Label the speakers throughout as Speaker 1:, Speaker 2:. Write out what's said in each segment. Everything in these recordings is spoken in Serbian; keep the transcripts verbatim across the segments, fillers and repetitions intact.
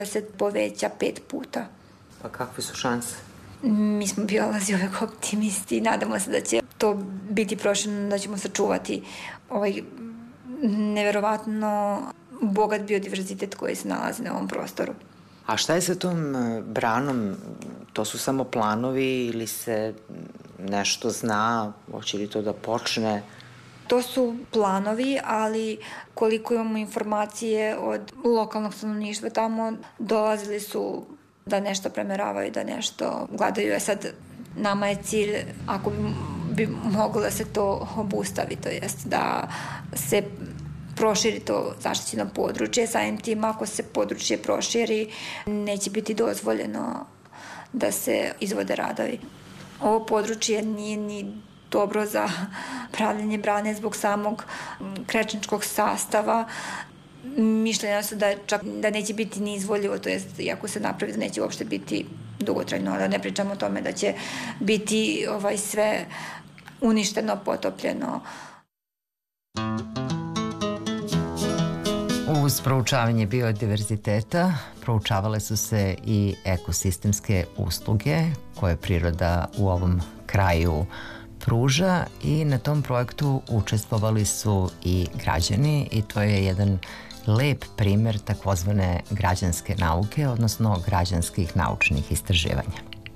Speaker 1: se poveća pet puta.
Speaker 2: Pa kakve su šanse?
Speaker 1: Mi smo biolozi uvek optimisti i nadamo se da će to biti prošireno, da ćemo sačuvati ovaj neverovatno bogat biodiverzitet koji se nalazi na ovom prostoru.
Speaker 2: A šta je sa tom branom? To su samo planovi ili se nešto zna? Hoće li to da počne?
Speaker 1: To su planovi, ali koliko imamo informacije od lokalnog stanovništva tamo, dolazili su da nešto premeravaju, da nešto gledaju. E sad, nama je cilj, ako bi, bi moglo da se to obustavi, to jest da se proširi to zaštićeno područje. Samim tim, ako se područje proširi, neće biti dozvoljeno da se izvode radovi. Ovo područje nije ni dobro za pravljenje brane zbog samog krečničkog sastava. Mišljenja su da čak da neće biti ni izvodljivo, to jest iako se napravi da neće uopšte biti dugotrajno, da ne pričamo o tome da će biti ovaj sve uništeno, potopljeno.
Speaker 3: Uz proučavanje biodiverziteta proučavale su se i ekosistemske usluge koje priroda u ovom kraju pruža i na tom projektu učestvovali su i građani i to je jedan lep primer takozvane građanske nauke, odnosno građanskih naučnih istraživanja.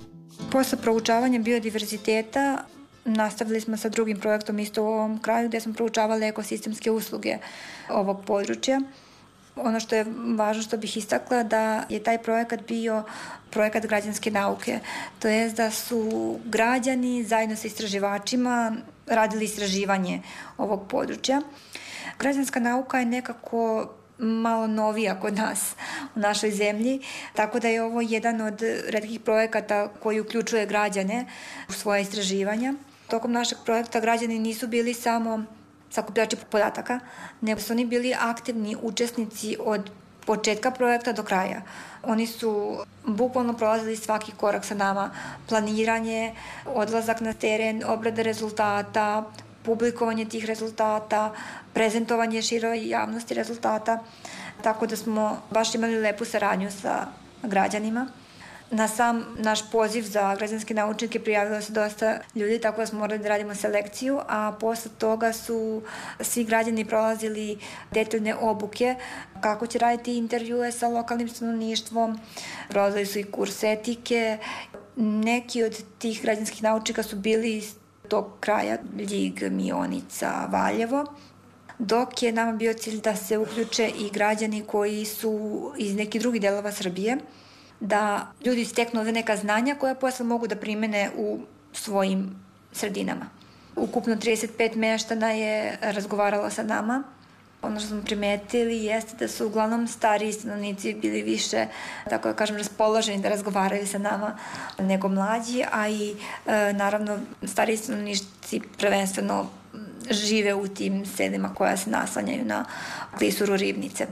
Speaker 1: Posle proučavanja biodiverziteta nastavili smo sa drugim projektom isto u ovom kraju gde smo proučavali ekosistemske usluge ovog područja. Ono što je važno što bih istakla da je taj projekat bio projekat građanske nauke. To je da su građani zajedno sa istraživačima radili istraživanje ovog područja. Građanska nauka je nekako malo novija kod nas u našoj zemlji, tako da je ovo jedan od retkih projekata koji uključuje građane u svoje istraživanja. Tokom našeg projekta građani nisu bili samo sakupljači podataka, nego su oni bili aktivni učesnici od početka projekta do kraja. Oni su bukvalno prolazili svaki korak sa nama, planiranje, odlazak na teren, obrada rezultata, publikovanje tih rezultata, prezentovanje široj javnosti rezultata, tako da smo baš imali lepu saradnju sa građanima. Na sam naš poziv za građanske naučnike prijavilo se dosta ljudi, tako da smo morali da radimo selekciju, a posle toga su svi građani prolazili detaljne obuke kako će raditi intervjue sa lokalnim stanovništvom, prolazili su i kurs etike. Neki od tih građanskih naučnika su bili iz tog kraja, Ljig, Mionica, Valjevo, dok je nama bio cilj da se uključe i građani koji su iz nekih drugih delova Srbije, da ljudi steknu neka znanja koja posle mogu da primene u svojim sredinama. Ukupno trideset pet meštana je razgovaralo sa nama. Ono što smo primetili jeste da su uglavnom stariji stanovnici bili više, tako da kažem, raspoloženi da razgovaraju sa nama nego mlađi, a i e, naravno stariji stanovnici prvenstveno žive u tim selima koja se naslanjaju na klisuru Ribnice.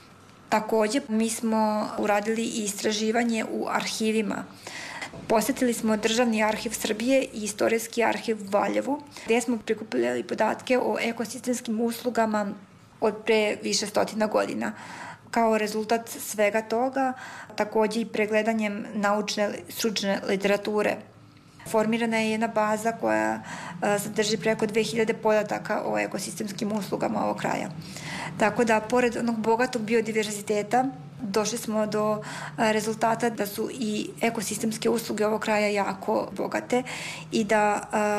Speaker 1: Takođe, mi smo uradili i istraživanje u arhivima. Posetili smo Državni arhiv Srbije i Istorijski arhiv u Valjevu, gde smo prikupljali podatke o ekosistemskim uslugama od pre više stotina godina. Kao rezultat svega toga, takođe i pregledanjem naučne stručne literature. Formirana je jedna baza koja sadrži preko dve hiljade podataka o ekosistemskim uslugama ovog kraja. Tako da, pored onog bogatog biodiverziteta, došli smo do rezultata da su i ekosistemske usluge ovog kraja jako bogate i da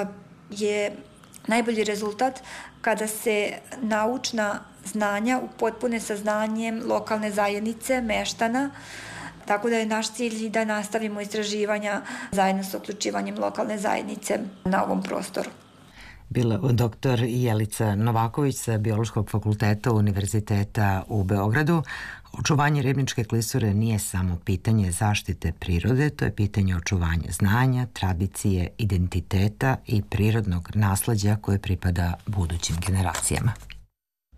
Speaker 1: je najbolji rezultat kada se naučna znanja upotpune sa znanjem lokalne zajednice, meštana, tako da je naš cilj da nastavimo istraživanja zajedno sa uključivanjem lokalne zajednice na ovom prostoru.
Speaker 3: Bila doktor Jelica Novaković sa Biološkog fakulteta Univerziteta u Beogradu. Očuvanje Ribničke klisure nije samo pitanje zaštite prirode, to je pitanje očuvanja znanja, tradicije, identiteta i prirodnog nasleđa koje pripada budućim generacijama.